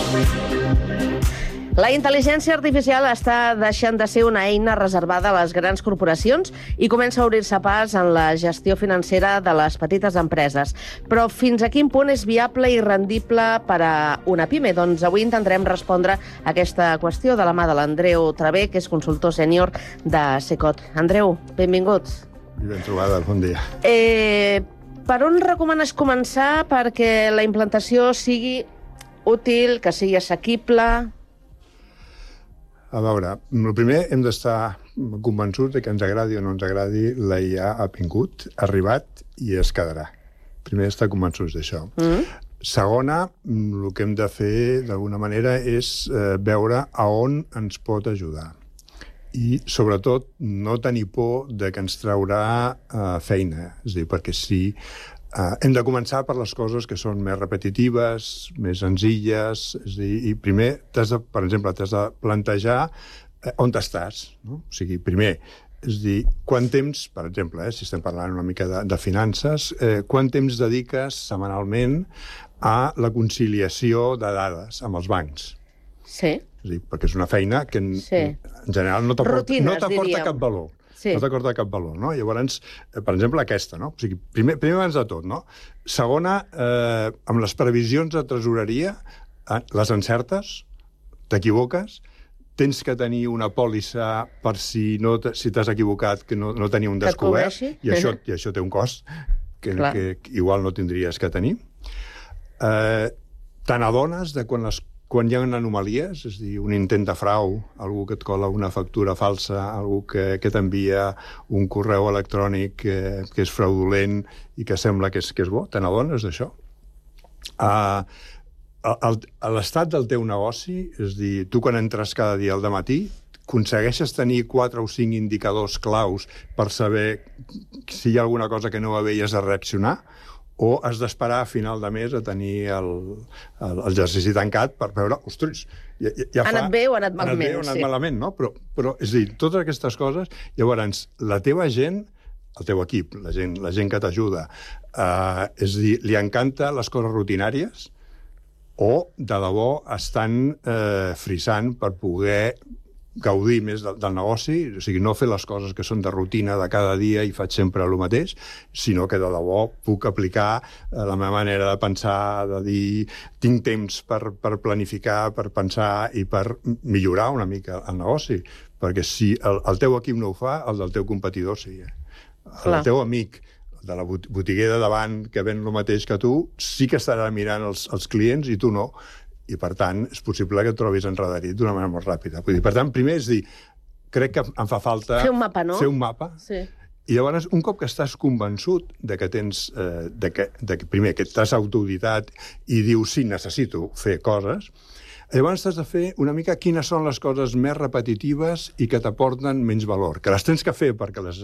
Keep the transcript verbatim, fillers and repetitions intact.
La intel·ligència artificial està deixant de ser una eina reservada a les grans corporacions i comença a obrir-se pas en la gestió financera de les petites empreses. Però fins a quin punt és viable i rendible per a una pime? Doncs avui intentarem respondre a aquesta qüestió de la mà de l'Andreu Travé, que és consultor sènior de Secot. Andreu, benvingut. Ben trobada, bon dia. Eh, per on recomanes començar perquè la implantació sigui útil, que sigui assequible? A veure, el primer hem d'estar convençuts de que ens agradi o no ens agradi, la I A ha vingut, ha arribat i es quedarà. Primer estar convençuts d'això. Mm. Segona, el que hem de fer d'alguna manera és eh, veure a on ens pot ajudar. I, sobretot, no tenir por de que ens traurà eh, feina. És a dir, perquè si Uh, hem de començar per les coses que són més repetitives, més senzilles, és a dir, i primer, t'has de, per exemple, t'has de plantejar eh, on estàs, no? O sigui, primer, és a dir, quant temps, per exemple, eh, si estem parlant una mica de, de finances, eh, quant temps dediques setmanalment a la conciliació de dades amb els bancs? Sí. És a dir, perquè és una feina que en, sí. en general no t'aporta, Rutines, no t'aporta cap valor. Sí. No t'acorda cap valor, no? Llavors, per exemple, aquesta, no? O sigui, primer, primer abans de tot, no? Segona, eh, amb les previsions de tresoreria, eh, les encertes, t'equivoques, tens que tenir una pòlissa per si no si t'has equivocat, que no, no tenir un descobert, i això, i això té un cost que, que, que igual no tindries que tenir. Eh, te n'adones de quan les Quan hi ha anomalies, és a dir, un intent de frau, algú que et cola una factura falsa, algú que, que t'envia un correu electrònic que, que és fraudulent i que sembla que és, que és bo, te n'adones d'això? Uh, a l'estat del teu negoci, és a dir, tu quan entres cada dia al dematí, aconsegueixes tenir quatre o cinc indicadors claus per saber si hi ha alguna cosa que no va bé i has de reaccionar, o has d'esperar a final de mes a tenir l'exercici tancat per veure, ostres, ja, ja ha fa... anat bé o ha anat malament. Ha anat bé o ha anat sí. malament, no? Però, però, és a dir, totes aquestes coses, llavors, la teva gent, el teu equip, la gent, la gent que t'ajuda, eh, és a dir, li encanta les coses rutinàries o, de debò, estan eh, frisant per poder gaudir més del, del negoci, o sigui, no fer les coses que són de rutina de cada dia i faig sempre el mateix, sinó que de debò puc aplicar la meva manera de pensar, de dir, tinc temps per, per planificar, per pensar i per millorar una mica el negoci, perquè si el, el teu equip no ho fa, el del teu competidor sí. Eh? El Clar. teu amic de la botiguer de davant que ven el mateix que tu, sí que estarà mirant els, els clients i tu no. I, per tant, és possible que et trobis enredarit d'una manera molt ràpida. Vull dir, per tant, primer és dir, crec que em fa falta... Fer un mapa, no? Fer un mapa. Sí. I llavors, un cop que estàs convençut de que tens... Eh, de que, de que, primer, que t'has autoditat i dius, sí, necessito fer coses, llavors has de fer una mica quines són les coses més repetitives i que t'aporten menys valor, que les tens que fer perquè les